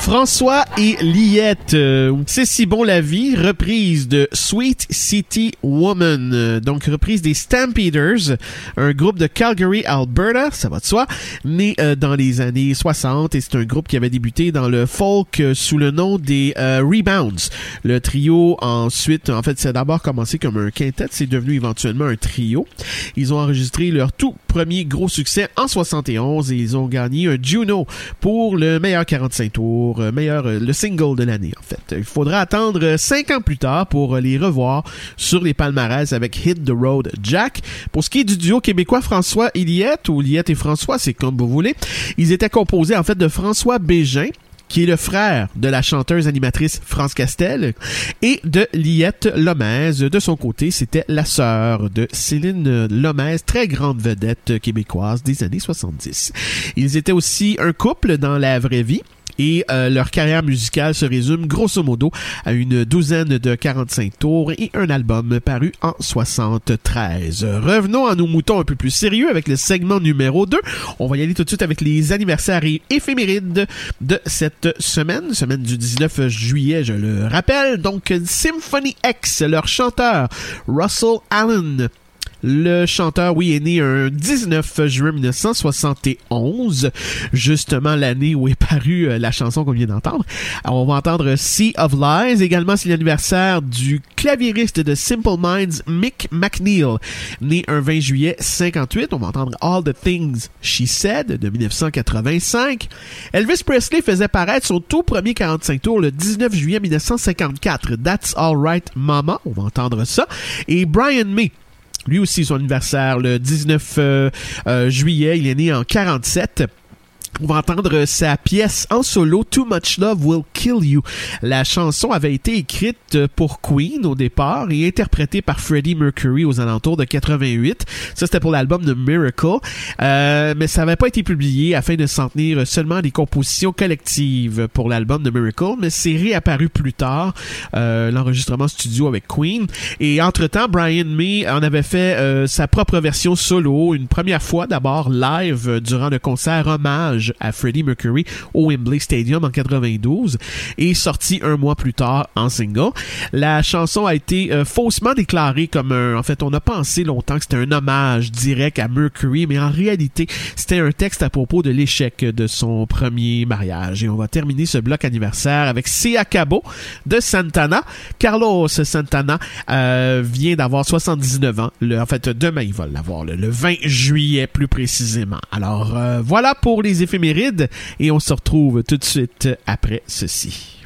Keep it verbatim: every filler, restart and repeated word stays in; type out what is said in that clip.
François et Liette, euh, C'est si bon la vie, reprise de Sweet City Woman, euh, donc reprise des Stampeders, un groupe de Calgary, Alberta, ça va de soi, né euh, dans les années soixante, et c'est un groupe qui avait débuté dans le folk euh, sous le nom des euh, Rebounds. Le trio ensuite, en fait, ça a d'abord commencé comme un quintet, c'est devenu éventuellement un trio. Ils ont enregistré leur tout premier gros succès en soixante et onze et ils ont gagné un Juno pour le meilleur quarante-cinq tours, meilleur le single de l'année en fait. Il faudra attendre cinq ans plus tard pour les revoir sur les palmarès avec Hit the Road Jack. Pour ce qui est du duo québécois François et Liette, ou Liette et François, c'est comme vous voulez, ils étaient composés en fait de François Bégin, qui est le frère de la chanteuse animatrice France Castel, et de Liette Lomez. De son côté, c'était la sœur de Céline Lomez, très grande vedette québécoise des années soixante-dix. Ils étaient aussi un couple dans la vraie vie. Et euh, leur carrière musicale se résume grosso modo à une douzaine de quarante-cinq tours et un album paru en soixante-treize. Revenons à nos moutons un peu plus sérieux avec le segment numéro deux. On va y aller tout de suite avec les anniversaires et éphémérides de cette semaine, semaine du dix-neuf juillet, je le rappelle. Donc, Symphony X, leur chanteur Russell Allen. Le chanteur, oui, est né un dix-neuf juin mille neuf cent soixante et onze, justement l'année où est parue euh, la chanson qu'on vient d'entendre. Alors, on va entendre Sea of Lies. Également, c'est l'anniversaire du claviériste de Simple Minds, Mick McNeil, né un vingt juillet cinquante-huit. On va entendre All the Things She Said de mille neuf cent quatre-vingt-cinq. Elvis Presley faisait paraître son tout premier quarante-cinq tours le dix-neuf juillet mille neuf cent cinquante-quatre. That's All Right Mama. On va entendre ça. Et Brian May, lui aussi, son anniversaire, le dix-neuf euh, euh, juillet, il est né en quarante-sept. On va entendre sa pièce en solo, Too Much Love Will Kill You. La chanson avait été écrite pour Queen au départ et interprétée par Freddie Mercury aux alentours de quatre-vingt-huit. Ça, c'était pour l'album de Miracle. Euh, mais ça n'avait pas été publié afin de s'en tenir seulement à des compositions collectives pour l'album de Miracle, mais c'est réapparu plus tard, euh, l'enregistrement studio avec Queen. Et entre-temps, Brian May en avait fait euh, sa propre version solo, une première fois d'abord live euh, durant le concert hommage à Freddie Mercury au Wembley Stadium en quatre-vingt-douze et sorti un mois plus tard en single. La chanson a été euh, faussement déclarée comme un... En fait, on a pensé longtemps que c'était un hommage direct à Mercury, mais en réalité, c'était un texte à propos de l'échec de son premier mariage. Et on va terminer ce bloc anniversaire avec Se Acabó de Santana. Carlos Santana euh, vient d'avoir soixante-dix-neuf ans. Le, en fait, demain, il va l'avoir, le, le vingt juillet plus précisément. Alors, euh, voilà pour les éphémérides et on se retrouve tout de suite après ceci.